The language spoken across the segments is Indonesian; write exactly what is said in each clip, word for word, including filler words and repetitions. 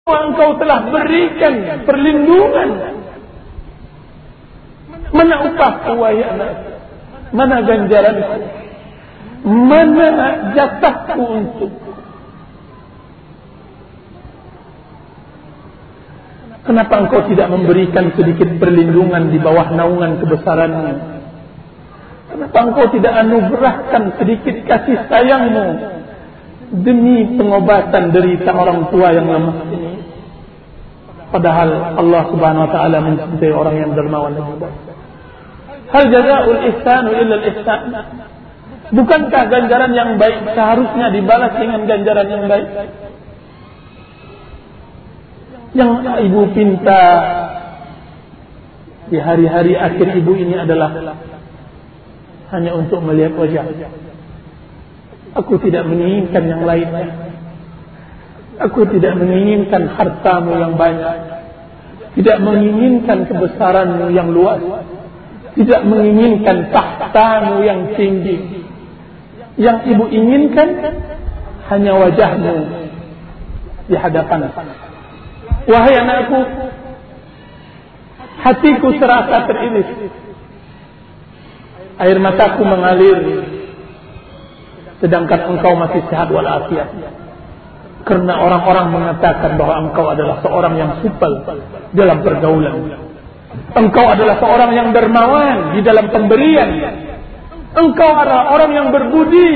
Engkau telah berikan perlindungan. Mana upahku wahai anak? Mana ganjaranku? Mana jatahku untuk? Kenapa engkau tidak memberikan sedikit perlindungan di bawah naungan kebesaranmu? Kenapa engkau tidak anugerahkan sedikit kasih sayangmu demi pengobatan derita orang tua yang lemah ini? Padahal Allah Subhanahu wa taala mencintai orang yang dermawan dan baik. Hal jazaa'ul ihsanu illa al-ihsan? Bukankah ganjaran yang baik seharusnya dibalas dengan ganjaran yang baik? Yang ibu pinta di hari-hari akhir ibu ini adalah hanya untuk melihat wajah. Aku tidak menginginkan yang lainnya. Aku tidak menginginkan hartamu yang banyak, tidak menginginkan kebesaranmu yang luas, tidak menginginkan tahtamu yang tinggi. Yang ibu inginkan hanya wajahmu di hadapan. Wahai anakku, hatiku serasa teriris, air mataku mengalir, sedangkan engkau masih sehat walafiat. Karena orang-orang mengatakan bahwa engkau adalah seorang yang supel dalam pergaulan. Engkau adalah seorang yang dermawan di dalam pemberian. Engkau adalah orang yang berbudi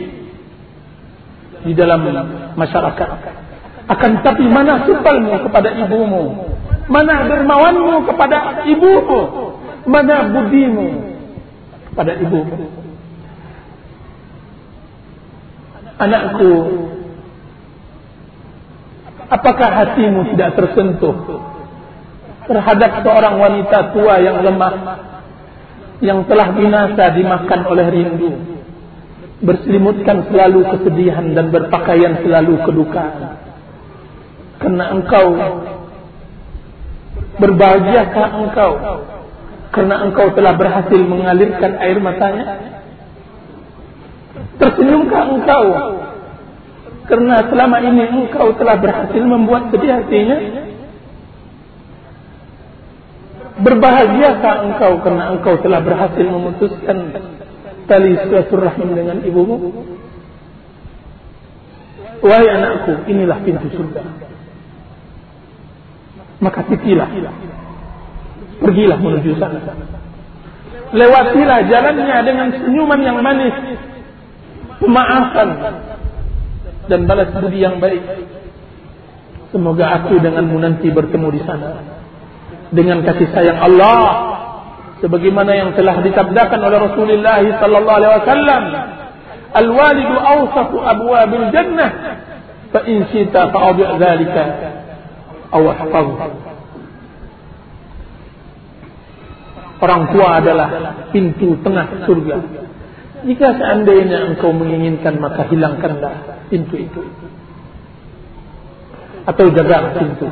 di dalam masyarakat. Akan tetapi mana supelmu kepada ibumu? Mana dermawanmu kepada ibumu? Mana budimu kepada ibumu? Anakku, apakah hatimu tidak tersentuh terhadap seorang wanita tua yang lemah, yang telah binasa dimakan oleh rindu, berselimutkan selalu kesedihan dan berpakaian selalu kedukaan? Karena engkau, berbahagiakah engkau karena engkau telah berhasil mengalirkan air matanya? Tersenyumkah engkau karena selama ini engkau telah berhasil membuat sedih hatinya? Berbahagiakah engkau karena engkau telah berhasil memutuskan tali silaturahim dengan ibumu? Wahai anakku, inilah pintu surga. Maka titilah, pergilah menuju sana. Lewatilah jalannya dengan senyuman yang manis, pemaafan dan balas budi yang baik. Semoga aku denganmu nanti bertemu di sana dengan kasih sayang Allah, sebagaimana yang telah disabdakan oleh Rasulullah sallallahu alaihi wasallam, al-walidu awsatu abwabil jannah, fa in syita fa'adhi' dzalika aw ahfadh. Orang tua adalah pintu tengah surga. Jika seandainya engkau menginginkan, maka hilangkanlah pintu itu, atau jaga pintu.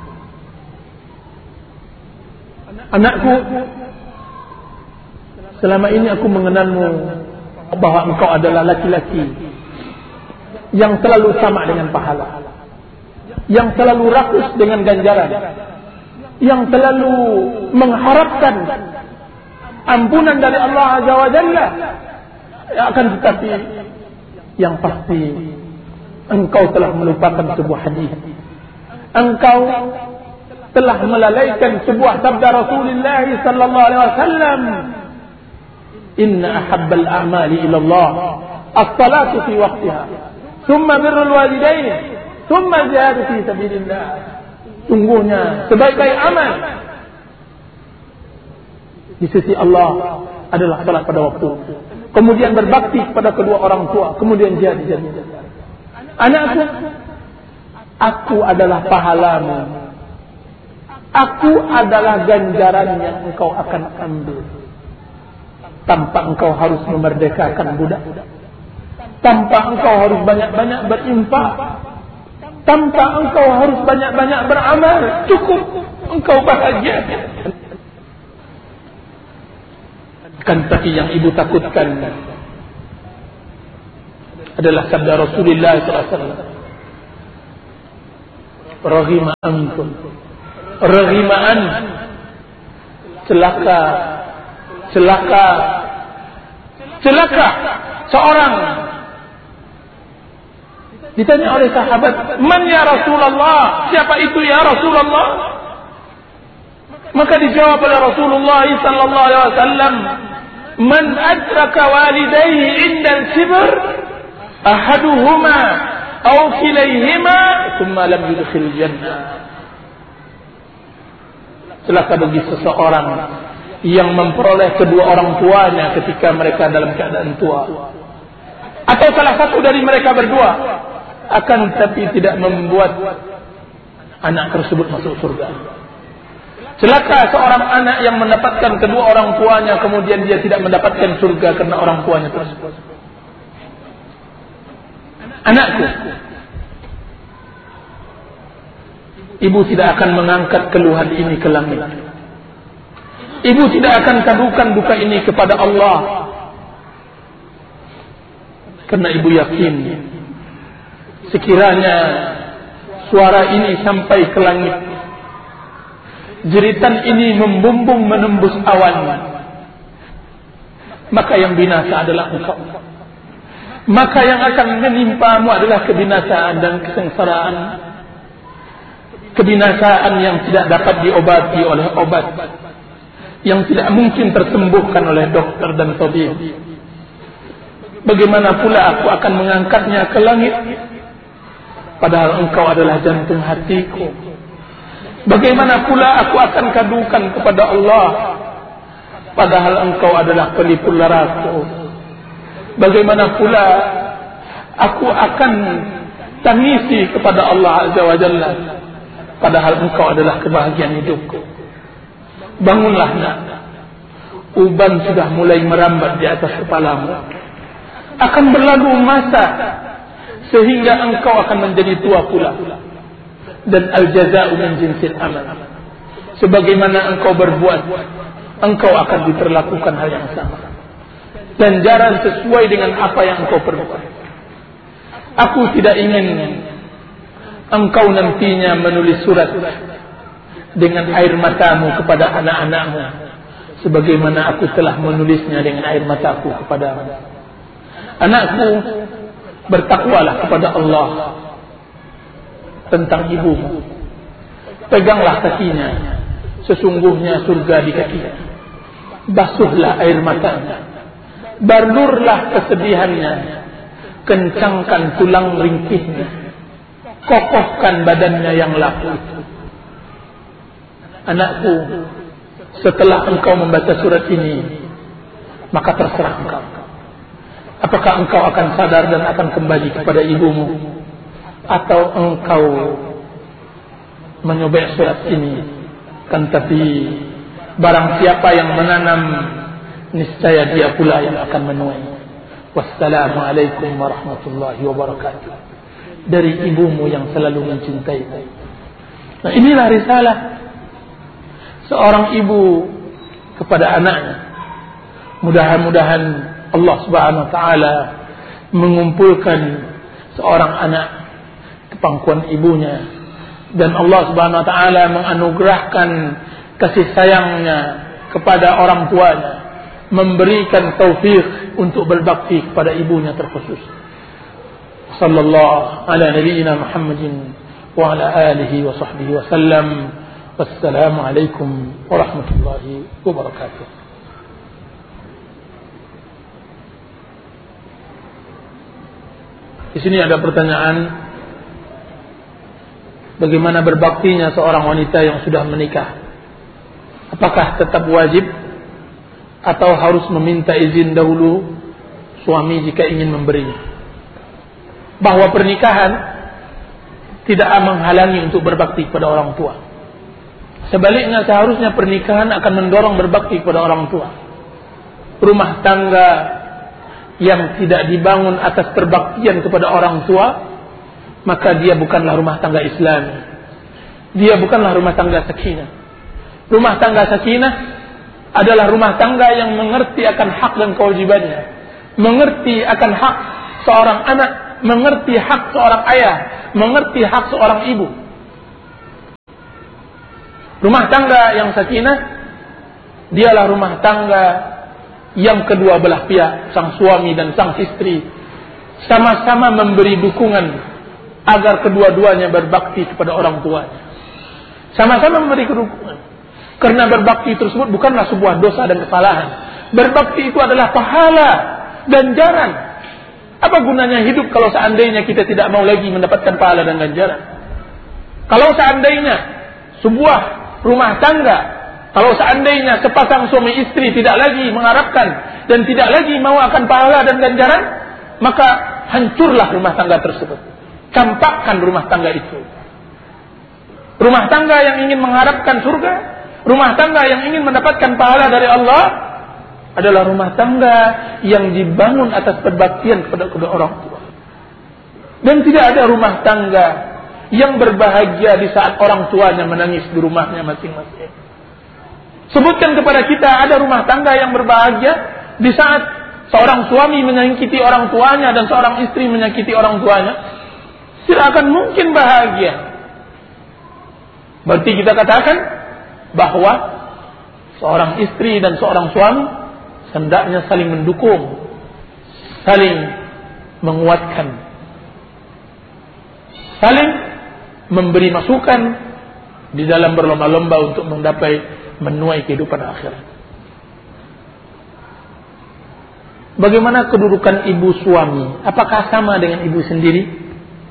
Anakku, selama ini aku mengenalmu bahwa engkau adalah laki-laki yang selalu sama dengan pahala, yang selalu rakus dengan ganjaran, yang selalu mengharapkan ampunan dari Allah Azza wa Jalla. Akan tetapi yang pasti engkau telah melupakan sebuah hadis. Engkau telah melalaikan sebuah sabda Rasulullah sallallahu alaihi wasallam, inna ahabbal a'mali ila Allah as-salatu fi waqtiha, thumma birrul walidain, thumma jihadu fi sabilillah. Sungguhnya sebaik-baik amal di sisi Allah adalah salat pada waktu, kemudian berbakti kepada kedua orang tua, kemudian jihad di jalan Allah. Anakku, aku adalah pahalamu, aku adalah ganjaran yang engkau akan ambil tanpa engkau harus memerdekakan budak, tanpa engkau harus banyak-banyak berinfak, tanpa engkau harus banyak-banyak beramal. Cukup engkau bahagia. Kan tapi yang ibu takutkan adalah sabda Rasulullah sallallahu alaihi wasallam, Raghima antum. Raghimaan. Celaka. Celaka. Celaka. Seorang ditanya oleh sahabat, "Man ya Rasulullah?" Siapa itu ya Rasulullah? Maka dijawab oleh Rasulullah sallallahu alaihi wasallam, "Man adraka walidayhi 'inda al-kibr, ahaduhuma aw kilayhima, thumma lam yudkhil jannah." Celaka bagi seseorang yang memperoleh kedua orang tuanya ketika mereka dalam keadaan tua, atau salah satu dari mereka berdua, akan tetapi tidak membuat anak tersebut masuk surga. Celaka seorang anak yang mendapatkan kedua orang tuanya, kemudian dia tidak mendapatkan surga karena orang tuanya tersebut. Anakku, ibu tidak akan mengangkat keluhan ini ke langit. Ibu tidak akan kadukan duka ini kepada Allah, karena ibu yakin sekiranya suara ini sampai ke langit, jeritan ini membumbung menembus awan, maka yang binasa adalah engkau. Maka yang akan menimpamu adalah kebinasaan dan kesengsaraan. Kebinasaan yang tidak dapat diobati oleh obat, yang tidak mungkin tersembuhkan oleh dokter dan tabib. Bagaimana pula aku akan mengangkatnya ke langit, padahal engkau adalah jantung hatiku. Bagaimana pula aku akan kadukan kepada Allah, padahal engkau adalah pelipur laraku. Bagaimana pula aku akan tangisi kepada Allah Azza wa Jalla, padahal engkau adalah kebahagiaan hidupku. Bangunlah nak, uban sudah mulai merambat di atas kepalamu. Akan berlalu masa sehingga engkau akan menjadi tua pula. Dan al-jaza'u min jinsil amal. Sebagaimana engkau berbuat, engkau akan diperlakukan hal yang sama. Ganjaran sesuai dengan apa yang engkau perbuat. Aku tidak ingin engkau nantinya menulis surat dengan air matamu kepada anak-anakmu, sebagaimana aku telah menulisnya dengan air mataku kepadamu. Anakku, bertakwalah kepada Allah tentang ibumu. Peganglah kakinya, sesungguhnya surga di kakinya. Basuhlah air matanya, balurlah kesedihannya, kencangkan tulang ringkihnya, kokohkan badannya yang laku itu. Anakku, setelah engkau membaca surat ini, maka terserah engkau. Apakah engkau akan sadar dan akan kembali kepada ibumu, atau engkau menyobek surat ini? Kan tapi barang siapa yang menanam, niscaya dia pula yang akan menuai. Wassalamualaikum warahmatullahi wabarakatuh. Dari ibumu yang selalu mencintai. Nah, inilah risalah seorang ibu kepada anaknya. Mudah-mudahan Allah Subhanahu wa taala mengumpulkan seorang anak ke pangkuan ibunya, dan Allah Subhanahu wa taala menganugerahkan kasih sayangnya kepada orang tuanya, memberikan taufik untuk berbakti kepada ibunya terkhusus. Sallallahu ala nabiyyina Muhammadin wa ala alihi wa sahbihi wa sallam. Wassalamu alaikum warahmatullahi wabarakatuh. Di sini ada pertanyaan, bagaimana berbaktinya seorang wanita yang sudah menikah? Apakah tetap wajib atau harus meminta izin dahulu suami jika ingin memberinya? Bahwa pernikahan tidak menghalangi untuk berbakti kepada orang tua. Sebaliknya, seharusnya pernikahan akan mendorong berbakti kepada orang tua. Rumah tangga yang tidak dibangun atas perbaktian kepada orang tua, maka dia bukanlah rumah tangga Islami. Dia bukanlah rumah tangga sakinah. Rumah tangga sakinah adalah rumah tangga yang mengerti akan hak dan kewajibannya, mengerti akan hak seorang anak, mengerti hak seorang ayah, mengerti hak seorang ibu. Rumah tangga yang sakinah dialah rumah tangga yang kedua belah pihak, sang suami dan sang istri, sama-sama memberi dukungan agar kedua-duanya berbakti kepada orang tuanya. Sama-sama memberi dukungan. Karena berbakti tersebut bukanlah sebuah dosa dan kesalahan. Berbakti itu adalah pahala, ganjaran. Apa gunanya hidup kalau seandainya kita tidak mau lagi mendapatkan pahala dan ganjaran? Kalau seandainya sebuah rumah tangga, kalau seandainya sepasang suami istri tidak lagi mengharapkan dan tidak lagi mau akan pahala dan ganjaran, maka hancurlah rumah tangga tersebut. Campakkan rumah tangga itu. Rumah tangga yang ingin mengharapkan surga, rumah tangga yang ingin mendapatkan pahala dari Allah, adalah rumah tangga yang dibangun atas perbaktian kepada kedua orang tua. Dan tidak ada rumah tangga yang berbahagia di saat orang tuanya menangis di rumahnya masing-masing. Sebutkan kepada kita ada rumah tangga yang berbahagia di saat seorang suami menyakiti orang tuanya dan seorang istri menyakiti orang tuanya. Tidak akan mungkin bahagia. Berarti kita katakan bahwa seorang istri dan seorang suami hendaknya saling mendukung, saling menguatkan, saling memberi masukan di dalam berlomba-lomba untuk mendapai menuai kehidupan akhirat. Bagaimana kedudukan ibu suami? Apakah sama dengan ibu sendiri?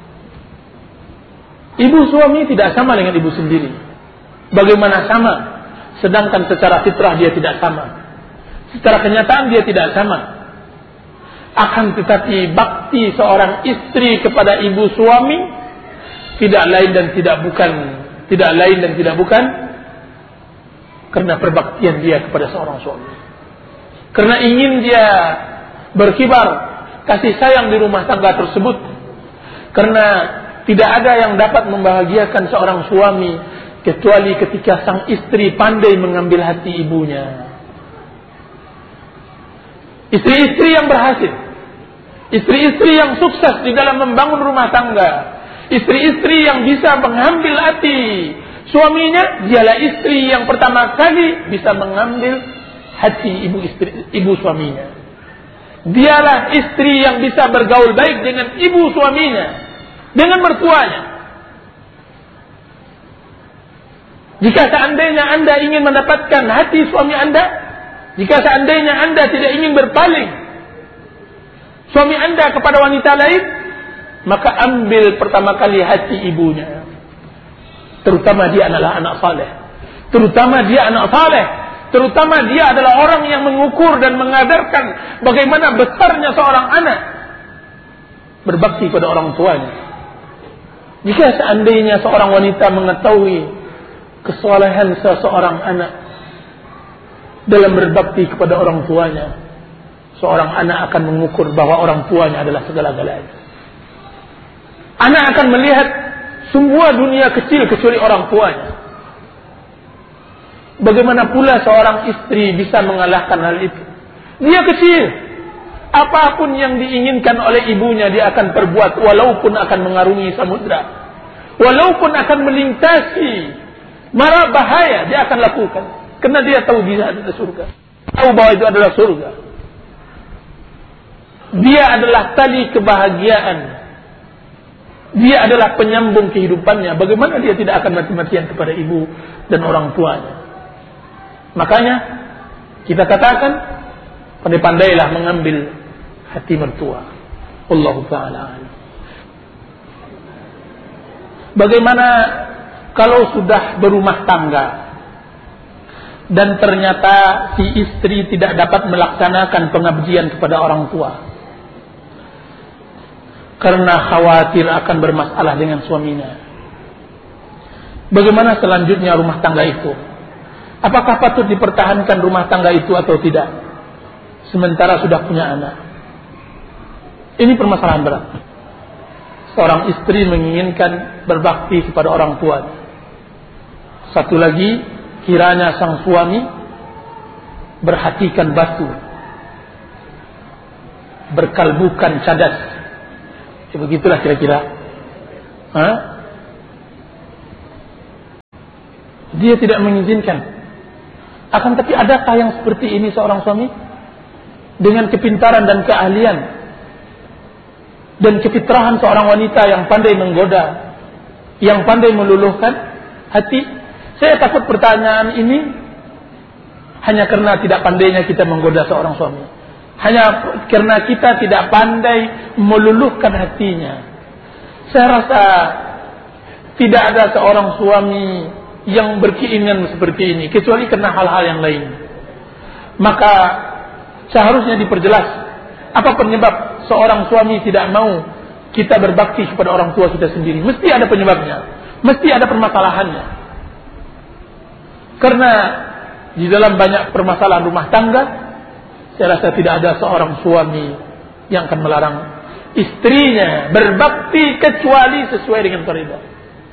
Ibu suami tidak sama dengan ibu sendiri. Bagaimana sama? Sedangkan secara fitrah dia tidak sama. Secara kenyataan dia tidak sama. Akan tetapi bakti seorang istri kepada ibu suami tidak lain dan tidak bukan, tidak lain dan tidak bukan karena perbaktian dia kepada seorang suami. Karena ingin dia berkibar kasih sayang di rumah tangga tersebut. Karena tidak ada yang dapat membahagiakan seorang suami kecuali ketika sang istri pandai mengambil hati ibunya. Istri-istri yang berhasil, istri-istri yang sukses di dalam membangun rumah tangga, istri-istri yang bisa mengambil hati suaminya, dialah istri yang pertama kali bisa mengambil hati ibu istri, ibu suaminya. Dialah istri yang bisa bergaul baik dengan ibu suaminya, dengan mertuanya. Jika seandainya Anda ingin mendapatkan hati suami Anda, jika seandainya Anda tidak ingin berpaling suami Anda kepada wanita lain, maka ambil pertama kali hati ibunya. Terutama dia adalah anak saleh. Terutama dia anak saleh. Terutama dia adalah orang yang mengukur dan mengadarkan bagaimana besarnya seorang anak berbakti pada orang tuanya. Jika seandainya seorang wanita mengetahui kesalehan seseorang anak dalam berbakti kepada orang tuanya, seorang anak akan mengukur bahwa orang tuanya adalah segala-galanya. Anak akan melihat semua dunia kecil kecuali orang tuanya. Bagaimana pula seorang istri bisa mengalahkan hal itu? Dia kecil. Apapun yang diinginkan oleh ibunya dia akan perbuat, walaupun akan mengarungi samudra, walaupun akan melintasi mara bahaya, dia akan lakukan. Karena dia tahu dia adalah surga, tahu bahwa itu adalah surga. Dia adalah tali kebahagiaan, dia adalah penyambung kehidupannya. Bagaimana dia tidak akan mati-matian kepada ibu dan orang tuanya? Makanya kita katakan, pandai-pandailah mengambil hati mertua. Wallahu ta'ala. Bagaimana kalau sudah berumah tangga dan ternyata si istri tidak dapat melaksanakan pengabdian kepada orang tua karena khawatir akan bermasalah dengan suaminya? Bagaimana selanjutnya rumah tangga itu? Apakah patut dipertahankan rumah tangga itu atau tidak, sementara sudah punya anak? Ini permasalahan berat. Seorang istri menginginkan berbakti kepada orang tuanya. Satu lagi, kiranya sang suami berhatikan batu, berkalbukan cadas. Ya, begitulah kira-kira. Hah? dia tidak mengizinkan. Akan tapi adakah yang seperti ini seorang suami dengan kepintaran dan keahlian dan kefitrahan seorang wanita yang pandai menggoda, yang pandai meluluhkan hati? Saya takut pertanyaan ini hanya karena tidak pandainya kita menggoda seorang suami, hanya karena kita tidak pandai meluluhkan hatinya. Saya rasa tidak ada seorang suami yang berkeinginan seperti ini, kecuali karena hal-hal yang lain. Maka seharusnya diperjelas apa penyebab seorang suami tidak mau kita berbakti kepada orang tua kita sendiri. Mesti ada penyebabnya, mesti ada permasalahannya. Karena di dalam banyak permasalahan rumah tangga, saya rasa tidak ada seorang suami yang akan melarang istrinya berbakti kecuali sesuai dengan kaidah.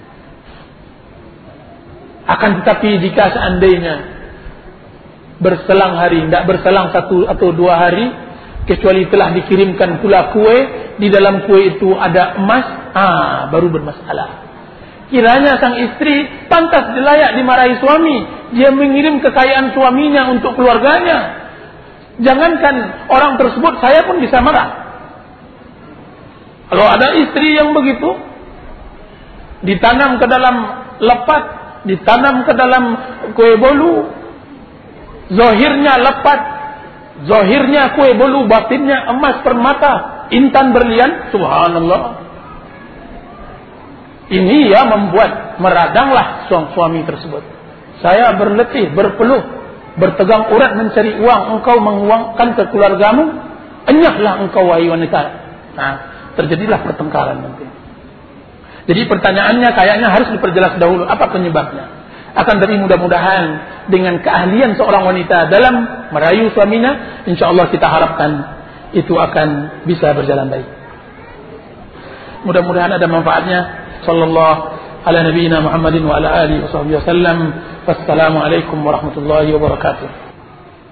Akan tetapi jika seandainya berselang hari, tidak berselang satu atau dua hari, kecuali telah dikirimkan pula kue, di dalam kue itu ada emas, ah, baru bermasalah. Kiranya sang istri pantas layak dimarahi suami, dia mengirim kekayaan suaminya untuk keluarganya. Jangankan orang tersebut, saya pun bisa marah. Kalau ada istri yang begitu, ditanam ke dalam lepat, ditanam ke dalam kue bolu, zahirnya lepat, zahirnya kue bolu, batinnya emas permata, intan berlian, subhanallah. Ini ya membuat meradanglah suami tersebut. Saya berletih, berpeluh, bertegang urat mencari uang, engkau menguangkan ke keluargamu, enyahlah engkau wahai wanita. Nah, terjadilah pertengkaran nanti. Jadi pertanyaannya kayaknya harus diperjelas dahulu apa penyebabnya. Akan tapi mudah-mudahan dengan keahlian seorang wanita dalam merayu suaminya, insyaallah kita harapkan itu akan bisa berjalan baik. Mudah-mudahan ada manfaatnya. Sallallahu ala nabiyyina Muhammadin wa ala alihi wa sahbihi wasallam. Wassalamu alaikum warahmatullahi wabarakatuh.